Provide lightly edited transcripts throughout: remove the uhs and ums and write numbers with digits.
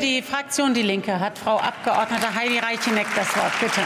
die Fraktion Die Linke hat Frau Abgeordnete Heidi Reicheneck das Wort. Bitte.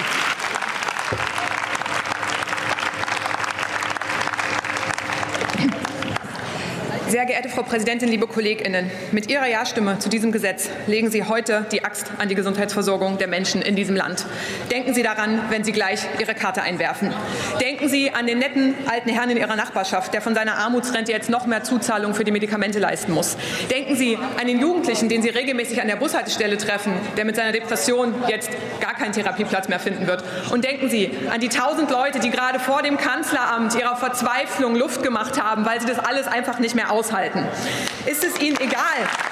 Sehr geehrte Frau Präsidentin, liebe KollegInnen! Mit Ihrer Ja-Stimme zu diesem Gesetz legen Sie heute die Axt an die Gesundheitsversorgung der Menschen in diesem Land. Denken Sie daran, wenn Sie gleich Ihre Karte einwerfen. Denken Sie an den netten alten Herrn in Ihrer Nachbarschaft, der von seiner Armutsrente jetzt noch mehr Zuzahlungen für die Medikamente leisten muss. Denken Sie an den Jugendlichen, den Sie regelmäßig an der Bushaltestelle treffen, der mit seiner Depression jetzt gar keinen Therapieplatz mehr finden wird. Und denken Sie an die 1000 Leute, die gerade vor dem Kanzleramt ihrer Verzweiflung Luft gemacht haben, weil sie das alles einfach nicht mehr aushalten. Ist es Ihnen egal?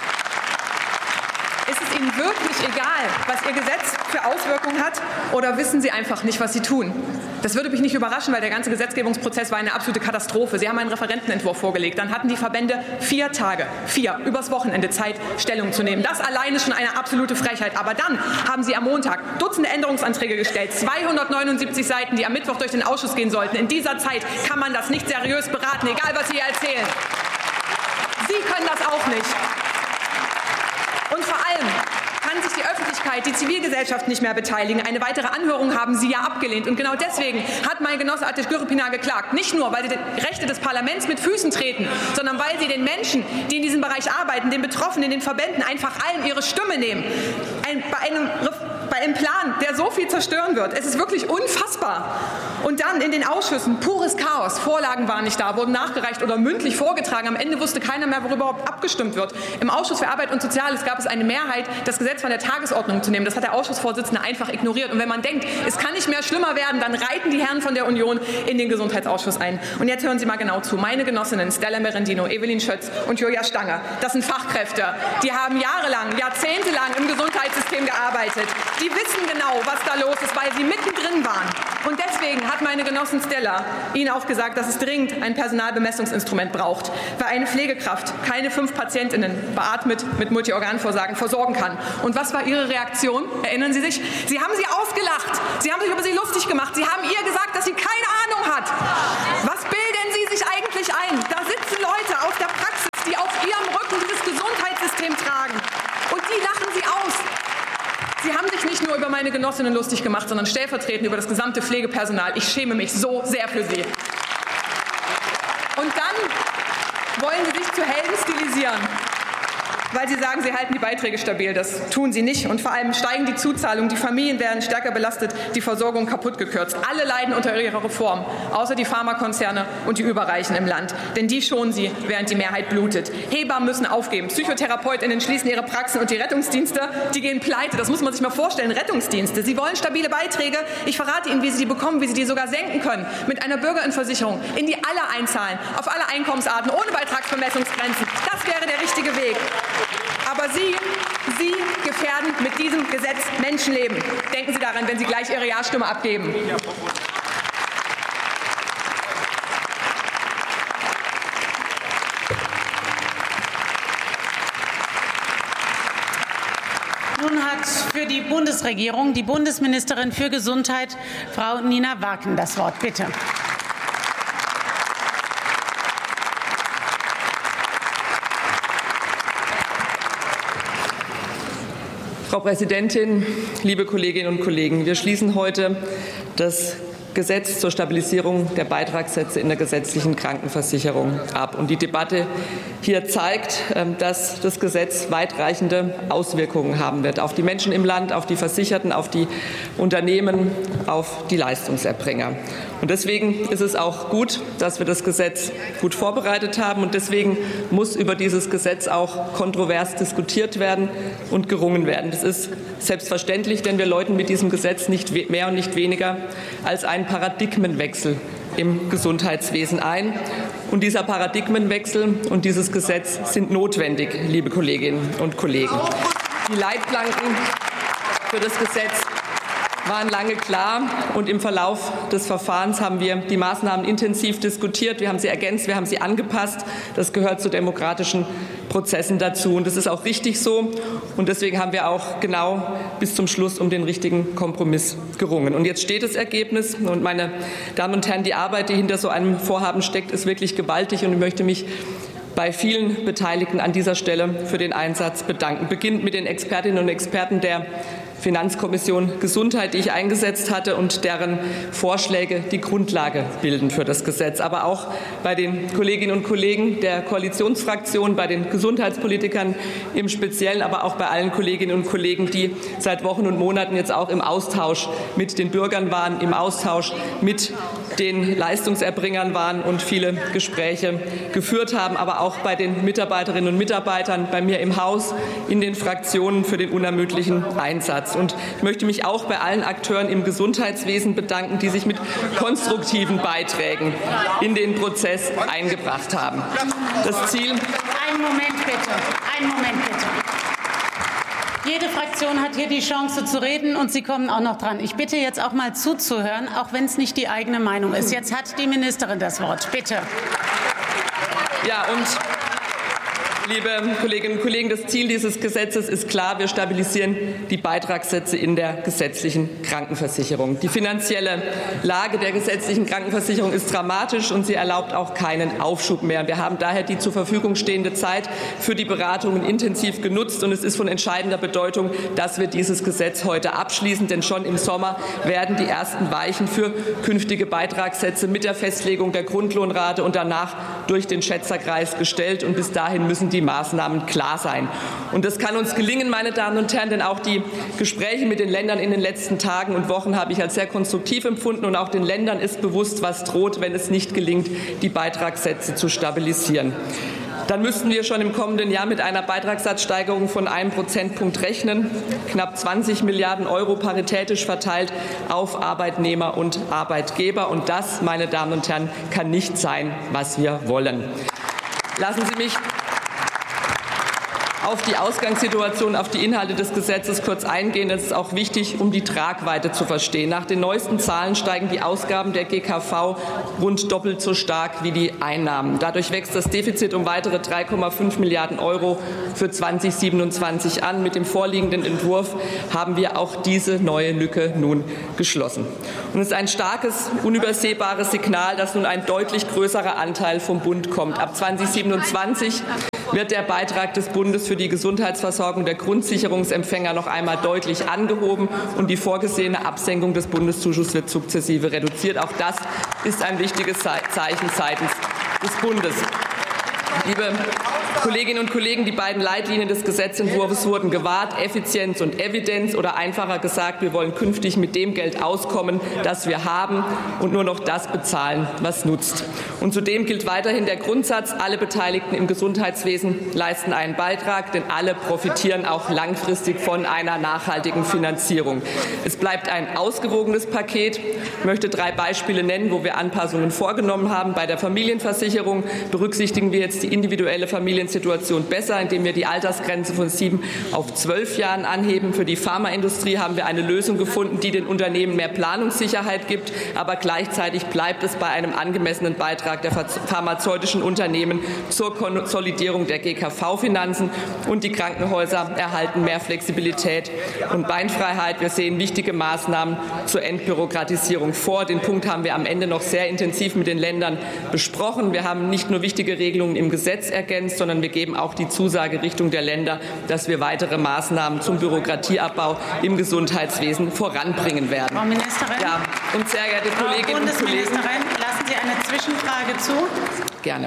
Ist es Ihnen wirklich egal, was Ihr Gesetz für Auswirkungen hat? Oder wissen Sie einfach nicht, was Sie tun? Das würde mich nicht überraschen, weil der ganze Gesetzgebungsprozess war eine absolute Katastrophe. Sie haben einen Referentenentwurf vorgelegt. Dann hatten die Verbände 4 Tage, übers Wochenende Zeit, Stellung zu nehmen. Das allein ist schon eine absolute Frechheit. Aber dann haben Sie am Montag Dutzende Änderungsanträge gestellt, 279 Seiten, die am Mittwoch durch den Ausschuss gehen sollten. In dieser Zeit kann man das nicht seriös beraten, egal was Sie hier erzählen. Sie können das auch nicht. Und vor allem kann sich die Öffentlichkeit, die Zivilgesellschaft nicht mehr beteiligen. Eine weitere Anhörung haben Sie ja abgelehnt. Und genau deswegen hat mein Genosse Ateş Gürpınar geklagt. Nicht nur, weil Sie die Rechte des Parlaments mit Füßen treten, sondern weil Sie den Menschen, die in diesem Bereich arbeiten, den Betroffenen, den Verbänden, einfach allen ihre Stimme nehmen. Bei einem Plan, der so viel zerstören wird. Es ist wirklich unfassbar. Und dann in den Ausschüssen pures Chaos. Vorlagen waren nicht da, wurden nachgereicht oder mündlich vorgetragen. Am Ende wusste keiner mehr, worüber überhaupt abgestimmt wird. Im Ausschuss für Arbeit und Soziales gab es eine Mehrheit, das Gesetz von der Tagesordnung zu nehmen. Das hat der Ausschussvorsitzende einfach ignoriert. Und wenn man denkt, es kann nicht mehr schlimmer werden, dann reiten die Herren von der Union in den Gesundheitsausschuss ein. Und jetzt hören Sie mal genau zu. Meine Genossinnen Stella Merendino, Evelyn Schötz und Julia Stanger, das sind Fachkräfte. Die haben jahrelang, jahrzehntelang im Gesundheitssystem gearbeitet. Die wissen genau, was da los ist, weil sie mittendrin waren. Und deswegen hat meine Genossin Stella Ihnen auch gesagt, dass es dringend ein Personalbemessungsinstrument braucht, weil eine Pflegekraft keine 5 PatientInnen beatmet mit Multiorganversagen versorgen kann. Und was war Ihre Reaktion? Erinnern Sie sich? Sie haben sie ausgelacht. Sie haben sich über sie lustig gemacht. Sie haben ihr gesagt, dass sie keine Ahnung hat. Was bilden Sie sich eigentlich ein? Da sitzen Leute aus der Praxis, die auf ihrem Rücken dieses Gesundheitssystem tragen. Und die lachen Sie aus. Sie haben sich nicht nur über meine Genossinnen lustig gemacht, sondern stellvertretend über das gesamte Pflegepersonal. Ich schäme mich so sehr für Sie. Und dann wollen Sie sich zu Helden stilisieren, weil Sie sagen, Sie halten die Beiträge stabil. Das tun Sie nicht. Und vor allem steigen die Zuzahlungen, die Familien werden stärker belastet, die Versorgung kaputt gekürzt. Alle leiden unter Ihrer Reform, außer die Pharmakonzerne und die Überreichen im Land. Denn die schonen Sie, während die Mehrheit blutet. Hebammen müssen aufgeben, PsychotherapeutInnen schließen ihre Praxen und die Rettungsdienste, die gehen pleite. Das muss man sich mal vorstellen, Rettungsdienste. Sie wollen stabile Beiträge. Ich verrate Ihnen, wie Sie die bekommen, wie Sie die sogar senken können. Mit einer Bürgerinnenversicherung, in die alle einzahlen, auf alle Einkommensarten, ohne Beitragsbemessungsgrenzen. Das wäre der richtige Weg. Aber Sie gefährden mit diesem Gesetz Menschenleben. Denken Sie daran, wenn Sie gleich Ihre Ja-Stimme abgeben. Nun hat für die Bundesregierung die Bundesministerin für Gesundheit, Frau Nina Waken, das Wort. Bitte. Frau Präsidentin, liebe Kolleginnen und Kollegen! Wir schließen heute das Gesetz zur Stabilisierung der Beitragssätze in der gesetzlichen Krankenversicherung ab. Und die Debatte hier zeigt, dass das Gesetz weitreichende Auswirkungen haben wird auf die Menschen im Land, auf die Versicherten, auf die Unternehmen, auf die Leistungserbringer. Und deswegen ist es auch gut, dass wir das Gesetz gut vorbereitet haben. Und deswegen muss über dieses Gesetz auch kontrovers diskutiert werden und gerungen werden. Das ist selbstverständlich, denn wir läuten mit diesem Gesetz nicht mehr und nicht weniger als einen Paradigmenwechsel im Gesundheitswesen ein. Und dieser Paradigmenwechsel und dieses Gesetz sind notwendig, liebe Kolleginnen und Kollegen. Die Leitplanken für das Gesetz waren lange klar, und im Verlauf des Verfahrens haben wir die Maßnahmen intensiv diskutiert. Wir haben sie ergänzt, wir haben sie angepasst. Das gehört zu demokratischen Prozessen dazu, und das ist auch richtig so. Und deswegen haben wir auch genau bis zum Schluss um den richtigen Kompromiss gerungen. Und jetzt steht das Ergebnis. Und meine Damen und Herren, die Arbeit, die hinter so einem Vorhaben steckt, ist wirklich gewaltig. Und ich möchte mich bei vielen Beteiligten an dieser Stelle für den Einsatz bedanken. Beginnt mit den Expertinnen und Experten der Finanzkommission Gesundheit, die ich eingesetzt hatte und deren Vorschläge die Grundlage bilden für das Gesetz. Aber auch bei den Kolleginnen und Kollegen der Koalitionsfraktion, bei den Gesundheitspolitikern im Speziellen, aber auch bei allen Kolleginnen und Kollegen, die seit Wochen und Monaten jetzt auch im Austausch mit den Bürgern waren, im Austausch mit den Leistungserbringern waren und viele Gespräche geführt haben, aber auch bei den Mitarbeiterinnen und Mitarbeitern bei mir im Haus, in den Fraktionen für den unermüdlichen Einsatz. Und ich möchte mich auch bei allen Akteuren im Gesundheitswesen bedanken, die sich mit konstruktiven Beiträgen in den Prozess eingebracht haben. Das Ziel. Einen Moment bitte. Einen Moment bitte. Jede Fraktion hat hier die Chance zu reden und Sie kommen auch noch dran. Ich bitte jetzt auch mal zuzuhören, auch wenn es nicht die eigene Meinung ist. Jetzt hat die Ministerin das Wort. Bitte. Ja, und liebe Kolleginnen und Kollegen, das Ziel dieses Gesetzes ist klar. Wir stabilisieren die Beitragssätze in der gesetzlichen Krankenversicherung. Die finanzielle Lage der gesetzlichen Krankenversicherung ist dramatisch und sie erlaubt auch keinen Aufschub mehr. Wir haben daher die zur Verfügung stehende Zeit für die Beratungen intensiv genutzt und es ist von entscheidender Bedeutung, dass wir dieses Gesetz heute abschließen, denn schon im Sommer werden die ersten Weichen für künftige Beitragssätze mit der Festlegung der Grundlohnrate und danach durch den Schätzerkreis gestellt und bis dahin müssen die Maßnahmen klar sein. Und das kann uns gelingen, meine Damen und Herren, denn auch die Gespräche mit den Ländern in den letzten Tagen und Wochen habe ich als sehr konstruktiv empfunden und auch den Ländern ist bewusst, was droht, wenn es nicht gelingt, die Beitragssätze zu stabilisieren. Dann müssten wir schon im kommenden Jahr mit einer Beitragssatzsteigerung von 1 Prozentpunkt rechnen, knapp 20 Milliarden € paritätisch verteilt auf Arbeitnehmer und Arbeitgeber. Und das, meine Damen und Herren, kann nicht sein, was wir wollen. Lassen Sie mich auf die Ausgangssituation, auf die Inhalte des Gesetzes kurz eingehen. Das ist auch wichtig, um die Tragweite zu verstehen. Nach den neuesten Zahlen steigen die Ausgaben der GKV rund doppelt so stark wie die Einnahmen. Dadurch wächst das Defizit um weitere 3,5 Milliarden € für 2027 an. Mit dem vorliegenden Entwurf haben wir auch diese neue Lücke nun geschlossen. Und es ist ein starkes, unübersehbares Signal, dass nun ein deutlich größerer Anteil vom Bund kommt. Ab 2027 wird der Beitrag des Bundes für die Gesundheitsversorgung der Grundsicherungsempfänger noch einmal deutlich angehoben und die vorgesehene Absenkung des Bundeszuschusses wird sukzessive reduziert. Auch das ist ein wichtiges Zeichen seitens des Bundes. Liebe Kolleginnen und Kollegen, die beiden Leitlinien des Gesetzentwurfs wurden gewahrt, Effizienz und Evidenz, oder einfacher gesagt, wir wollen künftig mit dem Geld auskommen, das wir haben und nur noch das bezahlen, was nutzt. Und zudem gilt weiterhin der Grundsatz, alle Beteiligten im Gesundheitswesen leisten einen Beitrag, denn alle profitieren auch langfristig von einer nachhaltigen Finanzierung. Es bleibt ein ausgewogenes Paket. Ich möchte 3 Beispiele nennen, wo wir Anpassungen vorgenommen haben. Bei der Familienversicherung berücksichtigen wir jetzt die individuelle Familiensituation besser, indem wir die Altersgrenze von 7 auf 12 Jahren anheben. Für die Pharmaindustrie haben wir eine Lösung gefunden, die den Unternehmen mehr Planungssicherheit gibt, aber gleichzeitig bleibt es bei einem angemessenen Beitrag der pharmazeutischen Unternehmen zur Konsolidierung der GKV-Finanzen und die Krankenhäuser erhalten mehr Flexibilität und Beinfreiheit. Wir sehen wichtige Maßnahmen zur Entbürokratisierung vor. Den Punkt haben wir am Ende noch sehr intensiv mit den Ländern besprochen. Wir haben nicht nur wichtige Regelungen im Gesetz ergänzt, sondern wir geben auch die Zusage Richtung der Länder, dass wir weitere Maßnahmen zum Bürokratieabbau im Gesundheitswesen voranbringen werden. Frau Ministerin. Ja, und sehr geehrte Kolleginnen und Kollegen. Bundesministerin, lassen Sie eine Zwischenfrage zu? Gerne.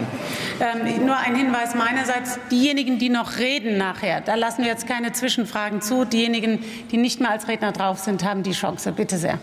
Nur ein Hinweis meinerseits. Diejenigen, die noch reden nachher, da lassen wir jetzt keine Zwischenfragen zu. Diejenigen, die nicht mehr als Redner drauf sind, haben die Chance. Bitte sehr.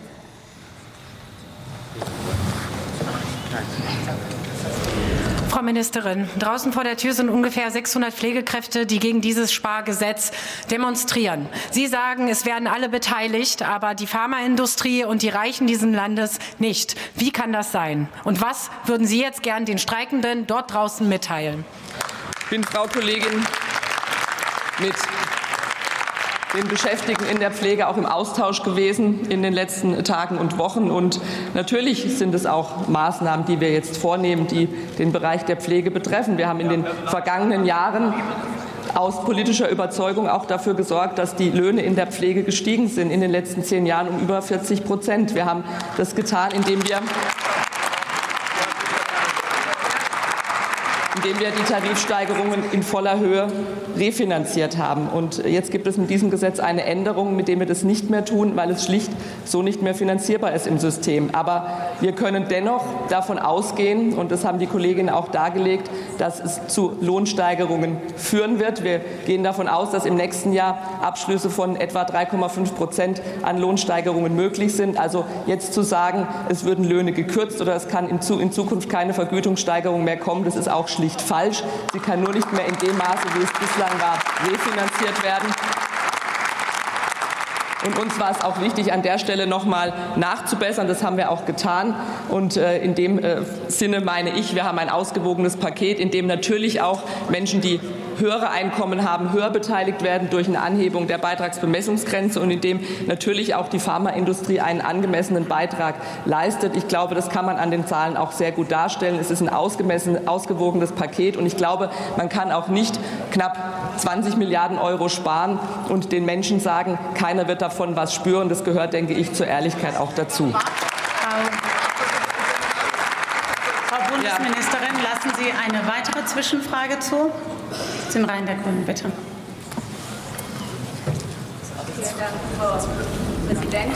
Frau Ministerin, draußen vor der Tür sind ungefähr 600 Pflegekräfte, die gegen dieses Spargesetz demonstrieren. Sie sagen, es werden alle beteiligt, aber die Pharmaindustrie und die Reichen dieses Landes nicht. Wie kann das sein? Und was würden Sie jetzt gern den Streikenden dort draußen mitteilen? Ich bin, Frau Kollegin, mit den Beschäftigten in der Pflege auch im Austausch gewesen in den letzten Tagen und Wochen. Und natürlich sind es auch Maßnahmen, die wir jetzt vornehmen, die den Bereich der Pflege betreffen. Wir haben in den vergangenen Jahren aus politischer Überzeugung auch dafür gesorgt, dass die Löhne in der Pflege gestiegen sind, in den letzten 10 Jahren um über 40%. Wir haben das getan, indem indem wir die Tarifsteigerungen in voller Höhe refinanziert haben. Und jetzt gibt es mit diesem Gesetz eine Änderung, mit der wir das nicht mehr tun, weil es schlicht so nicht mehr finanzierbar ist im System. Aber wir können dennoch davon ausgehen, und das haben die Kolleginnen auch dargelegt, dass es zu Lohnsteigerungen führen wird. Wir gehen davon aus, dass im nächsten Jahr Abschlüsse von etwa 3,5% an Lohnsteigerungen möglich sind. Also jetzt zu sagen, es würden Löhne gekürzt oder es kann in Zukunft keine Vergütungssteigerung mehr kommen, das ist auch schlicht falsch. Sie kann nur nicht mehr in dem Maße, wie es bislang war, refinanziert werden. Und uns war es auch wichtig, an der Stelle noch mal nachzubessern. Das haben wir auch getan. Und in dem Sinne meine ich, wir haben ein ausgewogenes Paket, in dem natürlich auch Menschen, die höhere Einkommen haben, höher beteiligt werden durch eine Anhebung der Beitragsbemessungsgrenze und in dem natürlich auch die Pharmaindustrie einen angemessenen Beitrag leistet. Ich glaube, das kann man an den Zahlen auch sehr gut darstellen. Es ist ein ausgewogenes Paket und ich glaube, man kann auch nicht knapp 20 Milliarden Euro sparen und den Menschen sagen, keiner wird davon was spüren. Das gehört, denke ich, zur Ehrlichkeit auch dazu. Frau Bundesministerin, lassen Sie eine weitere Zwischenfrage zu? Aus den Reihen der Grünen, bitte. Vielen Dank, Frau Präsidentin,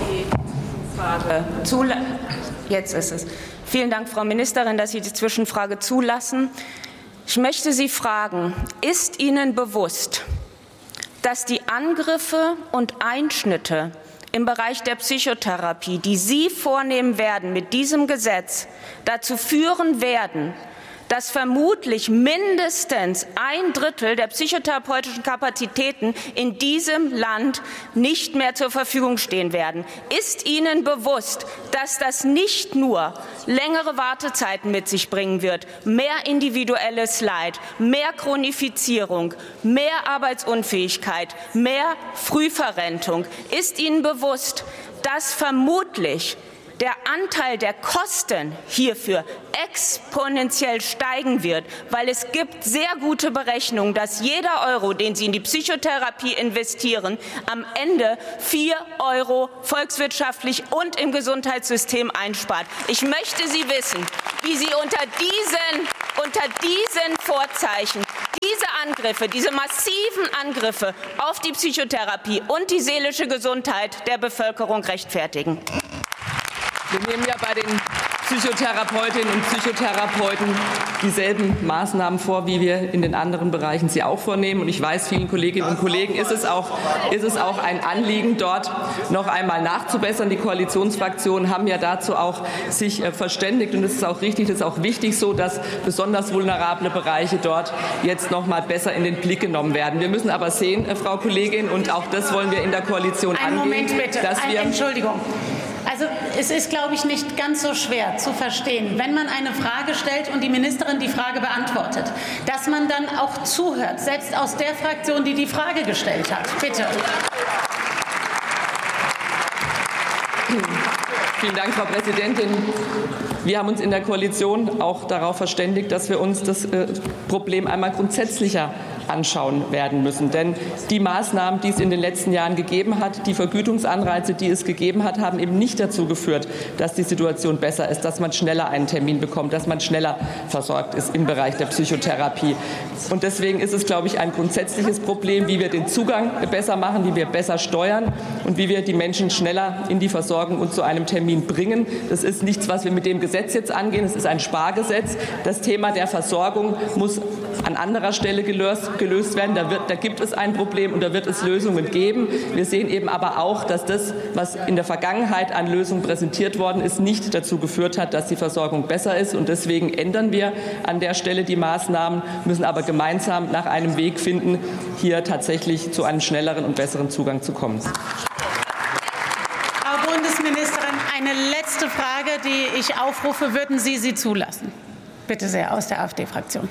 dass Sie Jetzt ist es. Vielen Dank, Frau Ministerin, dass Sie die Zwischenfrage zulassen. Ich möchte Sie fragen, ist Ihnen bewusst, dass die Angriffe und Einschnitte im Bereich der Psychotherapie, die Sie vornehmen werden mit diesem Gesetz, dazu führen werden, dass vermutlich mindestens 1/3 der psychotherapeutischen Kapazitäten in diesem Land nicht mehr zur Verfügung stehen werden? Ist Ihnen bewusst, dass das nicht nur längere Wartezeiten mit sich bringen wird, mehr individuelles Leid, mehr Chronifizierung, mehr Arbeitsunfähigkeit, mehr Frühverrentung? Ist Ihnen bewusst, dass vermutlich der Anteil der Kosten hierfür exponentiell steigen wird, weil es gibt sehr gute Berechnungen, dass jeder Euro, den Sie in die Psychotherapie investieren, am Ende 4 Euro volkswirtschaftlich und im Gesundheitssystem einspart. Ich möchte Sie wissen, wie Sie unter diesen Vorzeichen diese Angriffe, diese massiven Angriffe auf die Psychotherapie und die seelische Gesundheit der Bevölkerung rechtfertigen. Wir nehmen ja bei den Psychotherapeutinnen und Psychotherapeuten dieselben Maßnahmen vor, wie wir in den anderen Bereichen sie auch vornehmen. Und ich weiß, vielen Kolleginnen und Kollegen ist es auch ein Anliegen, dort noch einmal nachzubessern. Die Koalitionsfraktionen haben ja dazu auch sich verständigt. Und es ist auch richtig, das ist auch wichtig so, dass besonders vulnerable Bereiche dort jetzt noch mal besser in den Blick genommen werden. Wir müssen aber sehen, Frau Kollegin, und auch das wollen wir in der Koalition angehen. Moment bitte, dass wir Entschuldigung. Also es ist, glaube ich, nicht ganz so schwer zu verstehen, wenn man eine Frage stellt und die Ministerin die Frage beantwortet, dass man dann auch zuhört, selbst aus der Fraktion, die die Frage gestellt hat. Bitte. Vielen Dank, Frau Präsidentin. Wir haben uns in der Koalition auch darauf verständigt, dass wir uns das Problem einmal grundsätzlicher anschauen werden müssen. Denn die Maßnahmen, die es in den letzten Jahren gegeben hat, die Vergütungsanreize, die es gegeben hat, haben eben nicht dazu geführt, dass die Situation besser ist, dass man schneller einen Termin bekommt, dass man schneller versorgt ist im Bereich der Psychotherapie. Und deswegen ist es, glaube ich, ein grundsätzliches Problem, wie wir den Zugang besser machen, wie wir besser steuern und wie wir die Menschen schneller in die Versorgung und zu einem Termin bringen. Das ist nichts, was wir mit dem Gesetz jetzt angehen. Es ist ein Spargesetz. Das Thema der Versorgung muss an anderer Stelle gelöst werden. Da gibt es ein Problem und da wird es Lösungen geben. Wir sehen eben aber auch, dass das, was in der Vergangenheit an Lösungen präsentiert worden ist, nicht dazu geführt hat, dass die Versorgung besser ist. Und deswegen ändern wir an der Stelle die Maßnahmen, müssen aber gemeinsam nach einem Weg finden, hier tatsächlich zu einem schnelleren und besseren Zugang zu kommen. Frau Bundesministerin, eine letzte Frage, die ich aufrufe. Würden Sie sie zulassen? Bitte sehr, aus der AfD-Fraktion.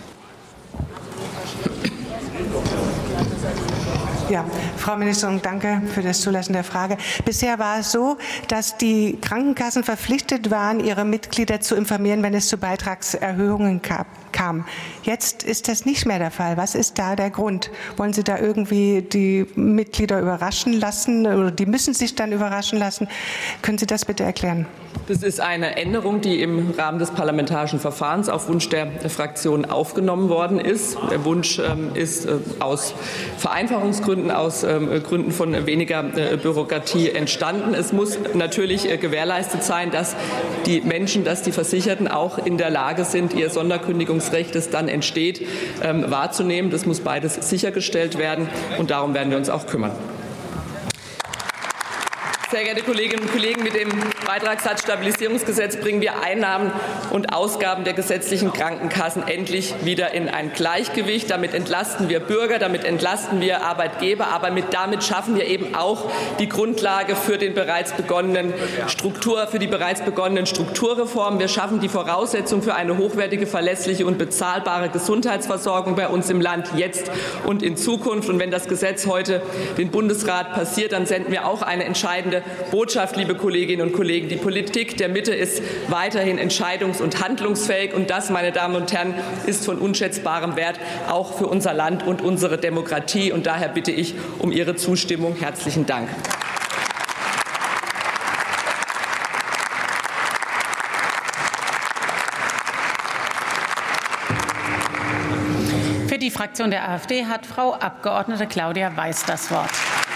Ja, Frau Ministerin, danke für das Zulassen der Frage. Bisher war es so, dass die Krankenkassen verpflichtet waren, ihre Mitglieder zu informieren, wenn es zu Beitragserhöhungen kam. Jetzt ist das nicht mehr der Fall. Was ist da der Grund? Wollen Sie da irgendwie die Mitglieder überraschen lassen oder die müssen sich dann überraschen lassen? Können Sie das bitte erklären? Das ist eine Änderung, die im Rahmen des parlamentarischen Verfahrens auf Wunsch der Fraktion aufgenommen worden ist. Der Wunsch ist aus Vereinfachungsgründen, aus Gründen von weniger Bürokratie entstanden. Es muss natürlich gewährleistet sein, dass die Menschen, dass die Versicherten auch in der Lage sind, ihr Sonderkündigungsrecht, das dann entsteht, wahrzunehmen. Das muss beides sichergestellt werden, und darum werden wir uns auch kümmern. Sehr geehrte Kolleginnen und Kollegen, mit dem Beitragssatzstabilisierungsgesetz bringen wir Einnahmen und Ausgaben der gesetzlichen Krankenkassen endlich wieder in ein Gleichgewicht. Damit entlasten wir Bürger, damit entlasten wir Arbeitgeber, aber damit schaffen wir eben auch die Grundlage für die bereits begonnenen Strukturreformen. Wir schaffen die Voraussetzung für eine hochwertige, verlässliche und bezahlbare Gesundheitsversorgung bei uns im Land jetzt und in Zukunft. Und wenn das Gesetz heute den Bundesrat passiert, dann senden wir auch eine entscheidende Botschaft, liebe Kolleginnen und Kollegen. Die Politik der Mitte ist weiterhin entscheidungs- und handlungsfähig, und das, meine Damen und Herren, ist von unschätzbarem Wert, auch für unser Land und unsere Demokratie. Und daher bitte ich um Ihre Zustimmung. Herzlichen Dank. Für die Fraktion der AfD hat Frau Abgeordnete Claudia Weiß das Wort.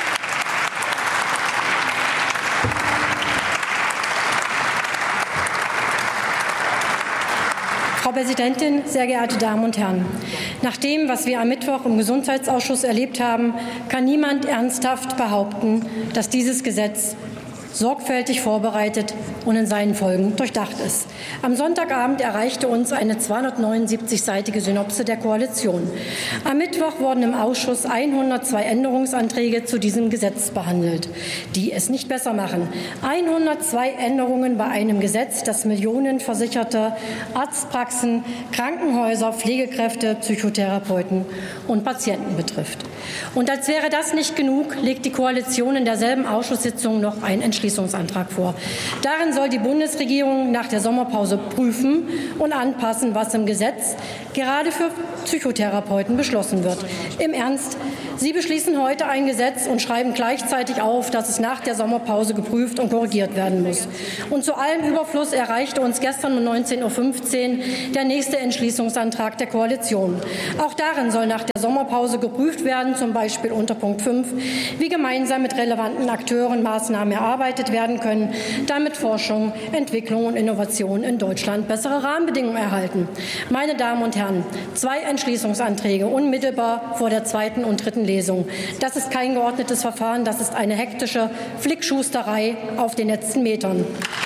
Frau Präsidentin, sehr geehrte Damen und Herren! Nach dem, was wir am Mittwoch im Gesundheitsausschuss erlebt haben, kann niemand ernsthaft behaupten, dass dieses Gesetz sorgfältig vorbereitet und in seinen Folgen durchdacht ist. Am Sonntagabend erreichte uns eine 279-seitige Synopse der Koalition. Am Mittwoch wurden im Ausschuss 102 Änderungsanträge zu diesem Gesetz behandelt, die es nicht besser machen. 102 Änderungen bei einem Gesetz, das Millionen Versicherte, Arztpraxen, Krankenhäuser, Pflegekräfte, Psychotherapeuten und Patienten betrifft. Und als wäre das nicht genug, legt die Koalition in derselben Ausschusssitzung noch einen Entschließungsantrag vor. Darin soll die Bundesregierung nach der Sommerpause prüfen und anpassen, was im Gesetz gerade für Psychotherapeuten beschlossen wird. Im Ernst, Sie beschließen heute ein Gesetz und schreiben gleichzeitig auf, dass es nach der Sommerpause geprüft und korrigiert werden muss. Und zu allem Überfluss erreichte uns gestern um 19:15 Uhr der nächste Entschließungsantrag der Koalition. Auch darin soll nach der Sommerpause geprüft werden, zum Beispiel unter Punkt 5, wie gemeinsam mit relevanten Akteuren Maßnahmen erarbeitet werden können, damit Forschung, Entwicklung und Innovation in Deutschland bessere Rahmenbedingungen erhalten. Meine Damen und Herren, 2 Entschließungsanträge unmittelbar vor der 2. und 3. Lesung. Das ist kein geordnetes Verfahren, das ist eine hektische Flickschusterei auf den letzten Metern.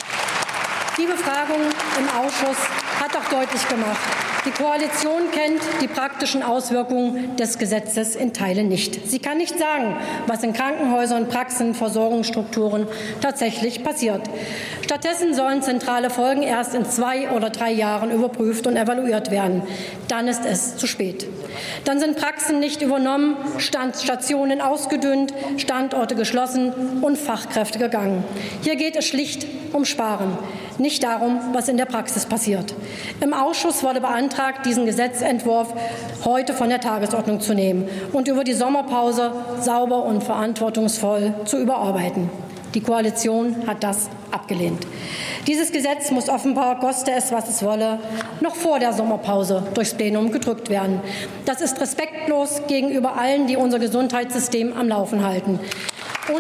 Die Befragung im Ausschuss hat auch deutlich gemacht, die Koalition kennt die praktischen Auswirkungen des Gesetzes in Teilen nicht. Sie kann nicht sagen, was in Krankenhäusern, Praxen, Versorgungsstrukturen tatsächlich passiert. Stattdessen sollen zentrale Folgen erst in 2 oder 3 Jahren überprüft und evaluiert werden. Dann ist es zu spät. Dann sind Praxen nicht übernommen, Stationen ausgedünnt, Standorte geschlossen und Fachkräfte gegangen. Hier geht es schlicht um Sparen, nicht darum, was in der Praxis passiert. Im Ausschuss wurde beantragt, diesen Gesetzentwurf heute von der Tagesordnung zu nehmen und über die Sommerpause sauber und verantwortungsvoll zu überarbeiten. Die Koalition hat das abgelehnt. Dieses Gesetz muss offenbar, koste es, was es wolle, noch vor der Sommerpause durchs Plenum gedrückt werden. Das ist respektlos gegenüber allen, die unser Gesundheitssystem am Laufen halten. Und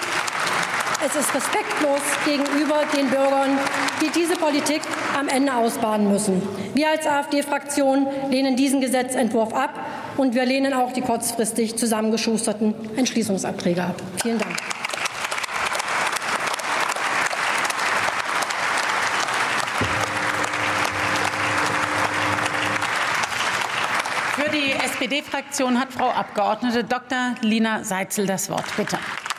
es ist respektlos gegenüber den Bürgern, die diese Politik am Ende ausbaden müssen. Wir als AfD-Fraktion lehnen diesen Gesetzentwurf ab, und wir lehnen auch die kurzfristig zusammengeschusterten Entschließungsanträge ab. Vielen Dank. Für die SPD-Fraktion hat Frau Abgeordnete Dr. Lina Seitzel das Wort. Bitte.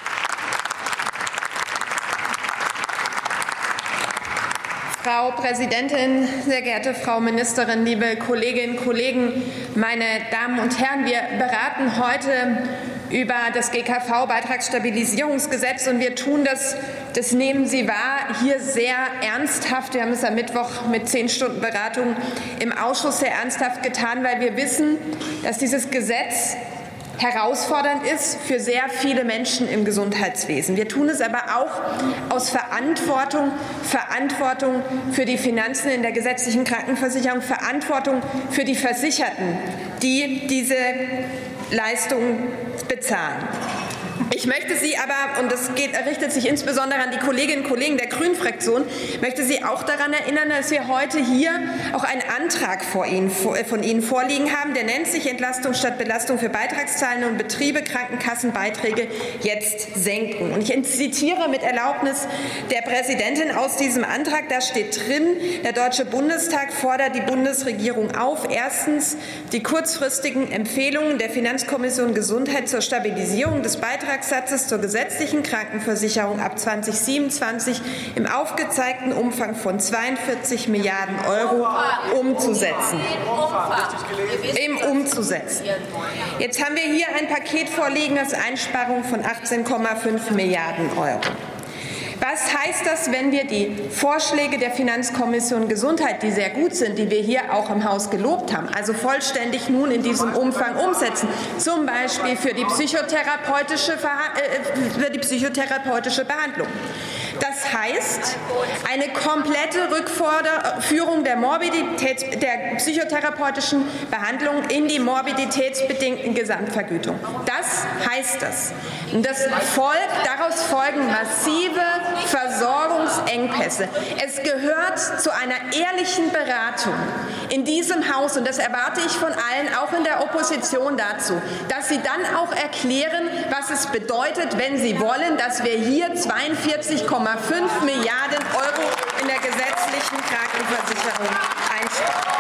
Frau Präsidentin, sehr geehrte Frau Ministerin, liebe Kolleginnen und Kollegen, meine Damen und Herren! Wir beraten heute über das GKV-Beitragsstabilisierungsgesetz, und wir tun das nehmen Sie wahr, hier sehr ernsthaft. Wir haben es am Mittwoch mit 10 Stunden Beratung im Ausschuss sehr ernsthaft getan, weil wir wissen, dass dieses Gesetz herausfordernd ist für sehr viele Menschen im Gesundheitswesen. Wir tun es aber auch aus Verantwortung für die Finanzen in der gesetzlichen Krankenversicherung, Verantwortung für die Versicherten, die diese Leistungen bezahlen. Ich möchte Sie aber, und das richtet sich insbesondere an die Kolleginnen und Kollegen der Grünen-Fraktion, möchte Sie auch daran erinnern, dass wir heute hier auch einen Antrag von Ihnen vorliegen haben, der nennt sich Entlastung statt Belastung für Beitragszahlende und Betriebe, Krankenkassenbeiträge jetzt senken. Und ich zitiere mit Erlaubnis der Präsidentin aus diesem Antrag, da steht drin, der Deutsche Bundestag fordert die Bundesregierung auf, erstens die kurzfristigen Empfehlungen der Finanzkommission Gesundheit zur Stabilisierung des Beitragssatzes zur gesetzlichen Krankenversicherung ab 2027 im aufgezeigten Umfang von 42 Milliarden Euro umzusetzen. Jetzt haben wir hier ein Paket vorliegen, das Einsparungen von 18,5 Milliarden Euro. Was heißt das, wenn wir die Vorschläge der Finanzkommission Gesundheit, die sehr gut sind, die wir hier auch im Haus gelobt haben, also vollständig nun in diesem Umfang umsetzen, zum Beispiel für die psychotherapeutische Behandlung? Das heißt, eine komplette Rückführung der psychotherapeutischen Behandlung in die morbiditätsbedingten Gesamtvergütung. Das heißt das. Und daraus folgen massive Versorgungsengpässe. Es gehört zu einer ehrlichen Beratung in diesem Haus, und das erwarte ich von allen, auch in der Opposition dazu, dass Sie dann auch erklären, was es bedeutet, wenn Sie wollen, dass wir hier 42,5 Milliarden Euro in der gesetzlichen Krankenversicherung einsparen.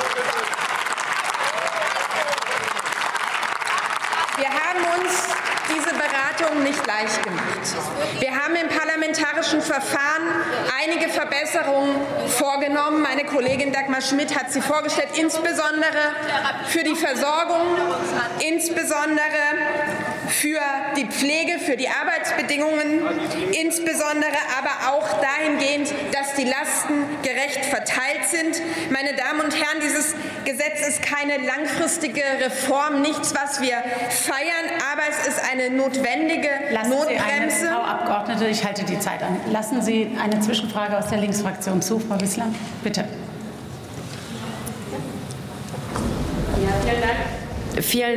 Wir haben uns diese Beratung nicht leicht gemacht. Wir haben im parlamentarischen Verfahren einige Verbesserungen vorgenommen. Meine Kollegin Dagmar Schmidt hat sie vorgestellt, insbesondere für die Versorgung, insbesondere für die Pflege, für die Arbeitsbedingungen, insbesondere aber auch dahingehend, dass die Lasten gerecht verteilt sind. Meine Damen und Herren, dieses Gesetz ist keine langfristige Reform, nichts, was wir feiern, aber es ist eine notwendige Notbremse. Frau Abgeordnete, ich halte die Zeit an. Lassen Sie eine Zwischenfrage aus der Linksfraktion zu, Frau Wissler. Bitte. Ja, vielen Dank.